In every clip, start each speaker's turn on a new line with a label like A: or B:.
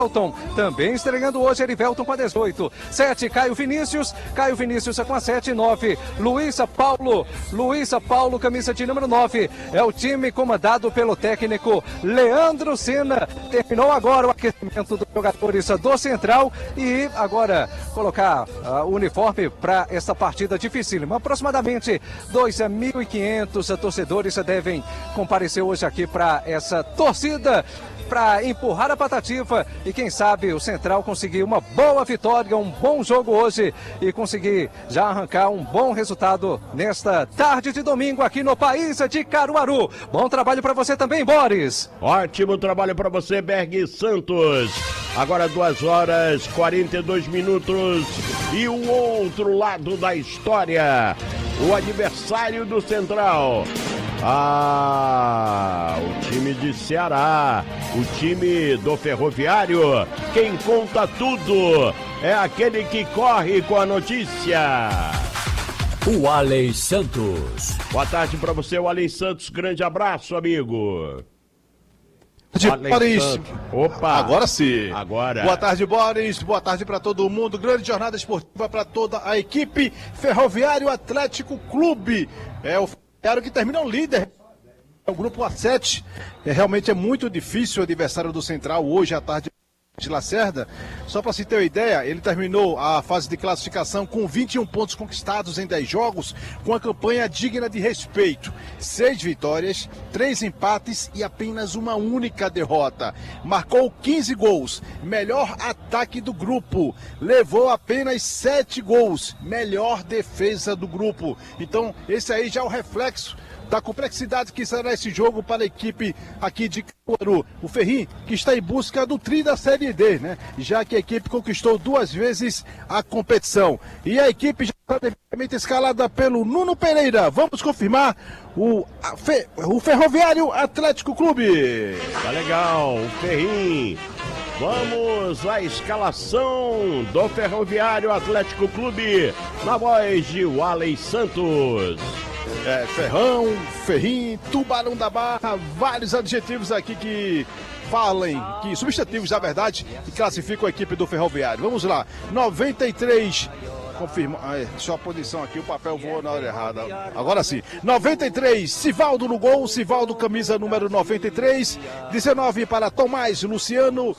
A: Erivelton, também estreando hoje, Erivelton com a 18. 7, Caio Vinícius com a 7. 9, Luísa Paulo, camisa de número 9. É o time comandado pelo técnico Leandro Senna. Terminou agora o aquecimento dos jogadores do Central e agora colocar o uniforme para essa partida dificílima. Aproximadamente 2.500 torcedores devem comparecer hoje aqui para essa torcida, para empurrar a Patativa e quem sabe o Central conseguir uma boa vitória, um bom jogo hoje e conseguir já arrancar um bom resultado nesta tarde de domingo aqui no País de Caruaru. Bom trabalho para você também, Boris.
B: Ótimo trabalho para você, Berg Santos. Agora 2h42 e o outro lado da história, o adversário do Central. O time de Ceará, o time do Ferroviário, quem conta tudo é aquele que corre com a notícia.
C: O Alen Santos.
B: Boa tarde para você, o Alen Santos, grande abraço, amigo.
D: Boris.
B: Opa!
D: Agora sim.
B: Agora.
D: Boa tarde, Boris. Boa tarde para todo mundo. Grande jornada esportiva para toda a equipe. Ferroviário Atlético Clube. É o Ferroviário que termina o líder. O grupo A7. Realmente é muito difícil o adversário do Central hoje à tarde de Lacerda. Só para se ter uma ideia, ele terminou a fase de classificação com 21 pontos conquistados em 10 jogos, com a campanha digna de respeito. 6 vitórias, 3 empates e apenas uma única derrota. Marcou 15 gols, melhor ataque do grupo. Levou apenas 7 gols, melhor defesa do grupo. Então, esse aí já é o reflexo da complexidade que será esse jogo para a equipe aqui de Caruaru. O Ferrinho, que está em busca do tri da Série D, né? Já que a equipe conquistou 2 vezes a competição. E a equipe já está devidamente escalada pelo Nuno Pereira. Vamos confirmar o Ferroviário Atlético Clube.
B: Tá legal, o Ferrinho. Vamos à escalação do Ferroviário Atlético Clube, na voz de Alen Santos.
D: Ferrão, Ferrinho, Tubarão da Barra, vários adjetivos aqui que substantivos, na verdade, que classificam a equipe do Ferroviário. Vamos lá, 93... Confirma, só a posição aqui, o papel voou na hora errada. Agora sim, 93, Sivaldo no gol, Sivaldo camisa número 93, 19 para Tomás Luciano,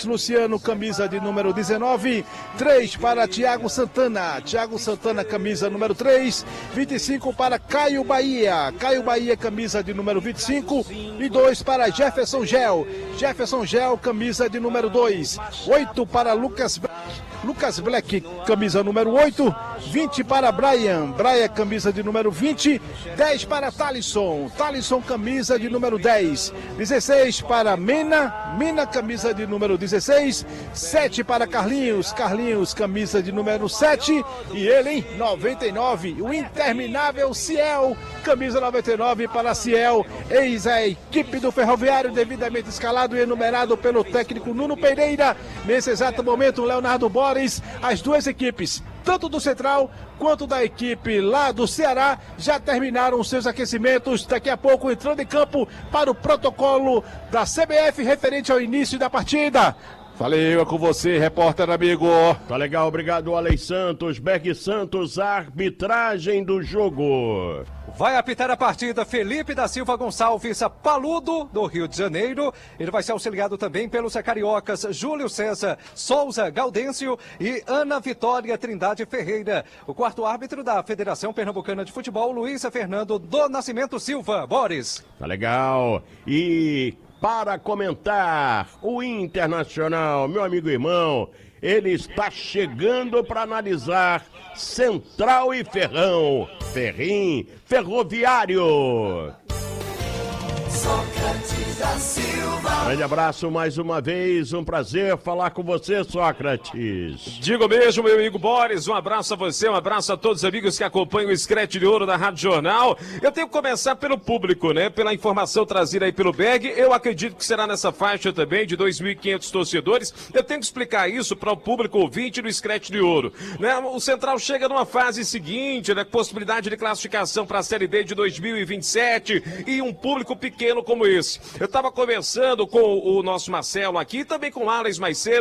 D: camisa de número 19, 3 para Thiago Santana, camisa número 3, 25 para Caio Bahia, camisa de número 25 e 2 para Jefferson Gel, camisa de número 2, 8 para Lucas Black, camisa número 8, 20 para Brian, camisa de número 20, 10 para Thalisson, camisa de número 10, 16 para Mena, camisa de número 16, 7 para Carlinhos, camisa de número 7, e ele, 99, o interminável Ciel, camisa 99 para Ciel, eis a equipe do Ferroviário, devidamente escalado e enumerado pelo técnico Nuno Pereira. Nesse exato momento, Leonardo Boris, as duas equipes, tanto do Central quanto da equipe lá do Ceará, já terminaram seus aquecimentos. Daqui a pouco entrando em campo para o protocolo da CBF referente ao início da partida. Valeu, é com você, repórter amigo.
B: Tá legal, obrigado, Alen Santos. Berg Santos, arbitragem do jogo.
A: Vai apitar a partida Felipe da Silva Gonçalves Paludo, do Rio de Janeiro. Ele vai ser auxiliado também pelos cariocas Júlio César Souza Gaudêncio e Ana Vitória Trindade Ferreira. O quarto árbitro da Federação Pernambucana de Futebol, Luiz Fernando do Nascimento Silva. Boris.
B: Tá legal. E para comentar o Internacional, meu amigo e irmão, ele está chegando para analisar Central e Ferrinho, Ferroviário.
E: Sócrates da Silva.
B: Grande abraço mais uma vez, um prazer falar com você, Sócrates.
F: Digo mesmo, meu amigo Boris, um abraço a você, um abraço a todos os amigos que acompanham o Scratch de Ouro da Rádio Jornal. Eu tenho que começar pelo público, né? Pela informação trazida aí pelo Berg, eu acredito que será nessa faixa também de 2.500 torcedores. Eu tenho que explicar isso para o público ouvinte do Scratch de Ouro, né? O Central chega numa fase seguinte, né? Possibilidade de classificação para a Série D de 2027 e um público pequeno como esse. Eu estava conversando com o nosso Marcelo aqui, também com o Alex mais cedo.